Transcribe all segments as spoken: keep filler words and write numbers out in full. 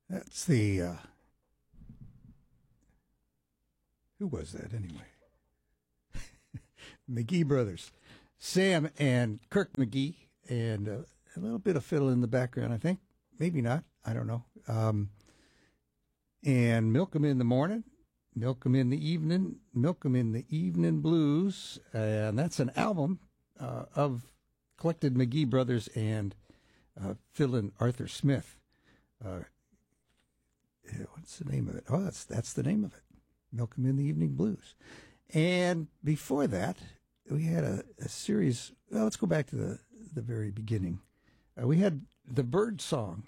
That's the, uh, who was that anyway? McGee Brothers. Sam and Kirk McGee, and uh, a little bit of fiddle in the background, I think. Maybe not. I don't know. Um, and Milk 'em in the Morning, Milk 'em in the Evening, Milk 'em in the Evening Blues. And that's an album uh, of collected McGee Brothers and uh, Phil and Arthur Smith. Uh, what's the name of it? Oh, that's that's the name of it. Milk 'em in the Evening Blues. And before that, we had a, a series. Well, let's go back to the, the very beginning. Uh, we had the Bird Song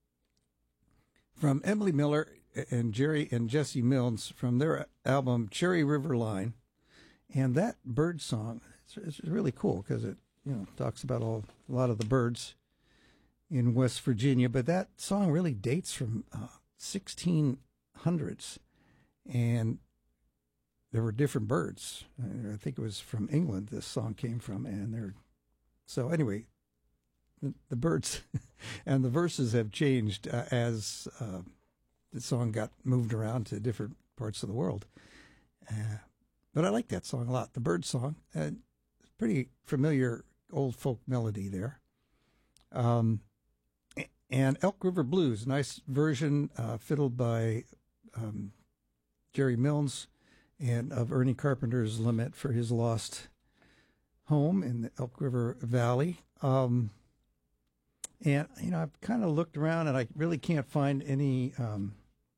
from Emily Miller and Jerry and Jesse Mills from their album Cherry River Line. And that bird song is, is really cool because it, you know, talks about all, a lot of the birds in West Virginia. But that song really dates from uh, sixteen hundreds. And there were different birds. I think it was from England this song came from. And they're, so anyway, the, the birds and the verses have changed uh, as uh, the song got moved around to different parts of the world. Uh, but I like that song a lot. The Bird Song, uh, pretty familiar old folk melody there. Um, and Elk River Blues, nice version, uh, fiddled by um, Jerry Mills, and of Ernie Carpenter's Lament for His Lost Home in the Elk River Valley. Um, and, you know, I've kind of looked around and I really can't find any, um,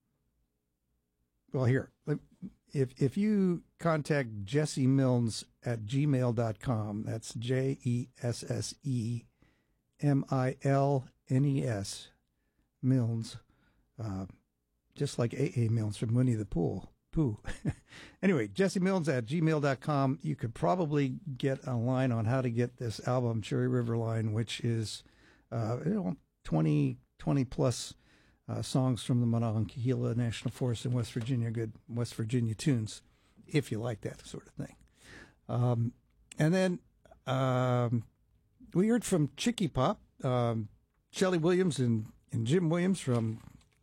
well, here, if if you contact Jesse Milnes at gmail dot com, that's J E S S E M I L N E S, Milnes, uh, just like A A Milnes from Winnie the Pooh. Pooh. Anyway, Jesse Milnes at gmail dot com. You could probably get a line on how to get this album, Cherry River Line, which is, uh, you know, twenty, twenty plus uh, songs from the Monongahela National Forest in West Virginia, good West Virginia tunes, if you like that sort of thing. Um, and then um, we heard from Chicky Pop, um, Shelley Williams and, and Jim Williams from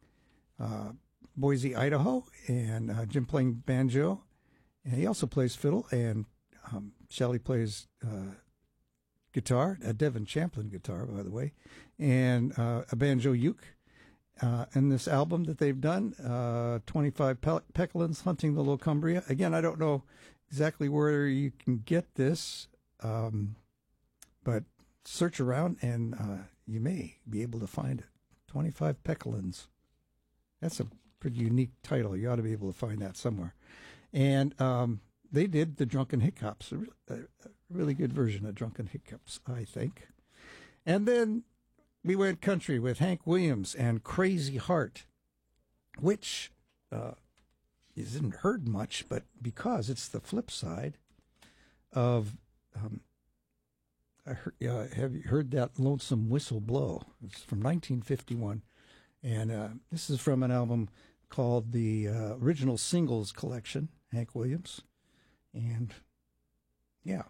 uh, Boise, Idaho, and uh, Jim playing banjo, and he also plays fiddle, and um, Shelley plays uh, guitar, a Devin Champlin guitar, by the way, and uh, a banjo uke. Uh, and this album that they've done, uh, twenty-five Pe- Pekelins Hunting the Locumbria. Again, I don't know exactly where you can get this, um, but search around and uh, you may be able to find it. twenty-five Pekelins. That's a pretty unique title. You ought to be able to find that somewhere. And um, they did the Drunken Hiccups, a, re- a really good version of Drunken Hiccups, I think. And then we went country with Hank Williams and Crazy Heart, which uh, isn't heard much, but because it's the flip side of, um, I heard, uh, have you heard that Lonesome Whistle Blow? It's from nineteen fifty-one. And uh, this is from an album called the uh, Original Singles Collection, Hank Williams. And, yeah,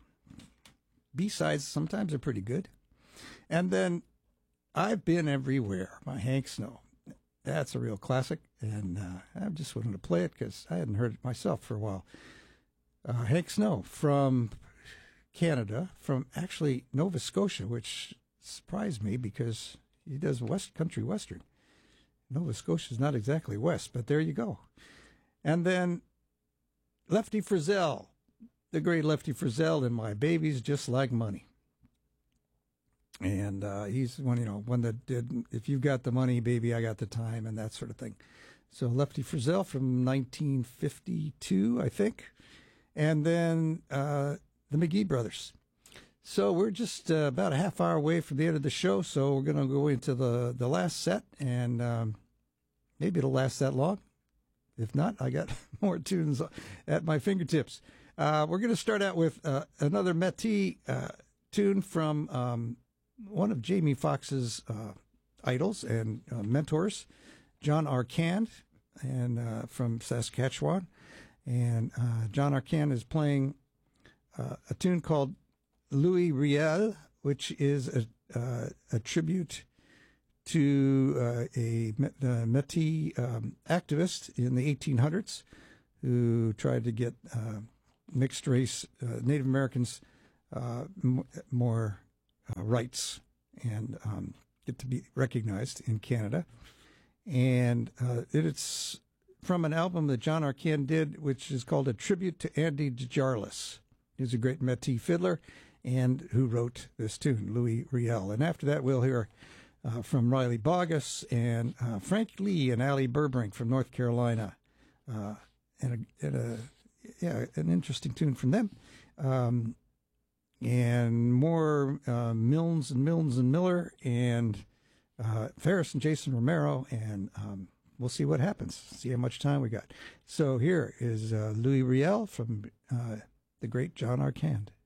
B-sides sometimes are pretty good. And then I've Been Everywhere by Hank Snow. That's a real classic, and uh, I just wanted to play it because I hadn't heard it myself for a while. Uh, Hank Snow from Canada, from actually Nova Scotia, which surprised me because he does West Country Western. Nova Scotia is not exactly west, but there you go. And then Lefty Frizzell, the great Lefty Frizzell in My Baby's Just Like Money. And uh, he's one, you know, one that did If You've Got the Money, Baby, I Got the Time, and that sort of thing. So Lefty Frizzell from nineteen fifty-two, I think. And then uh, the McGee Brothers. So we're just uh, about a half hour away from the end of the show, so we're going to go into the, the last set, and um, maybe it'll last that long. If not, I got more tunes at my fingertips. Uh, we're going to start out with uh, another Métis uh, tune from um, one of Jamie Foxx's uh, idols and uh, mentors, John Arcand, and uh, from Saskatchewan. And uh, John Arcand is playing uh, a tune called Louis Riel, which is a, uh, a tribute to uh, a uh, Métis um, activist in the eighteen hundreds who tried to get uh, mixed race uh, Native Americans uh, m- more uh, rights and um, get to be recognized in Canada. And uh, it's from an album that John Arcand did, which is called A Tribute to Andy DeJarlis. He's a great Métis fiddler and who wrote this tune, Louis Riel. And after that, we'll hear uh, from Riley Bogus and uh, Frank Lee and Allie Burbrink from North Carolina. Uh, and, a, and a, yeah, an interesting tune from them. Um, and more uh, Milnes and Milnes and Miller and uh, Ferris and Jason Romero. And um, we'll see what happens, see how much time we got. So here is uh, Louis Riel from uh, the great John Arcand.